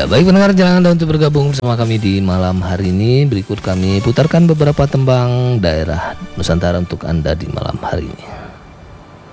Baik pendengar, jangan Anda untuk bergabung bersama kami di malam hari ini. Berikut kami putarkan beberapa tembang daerah Nusantara untuk Anda di malam hari ini.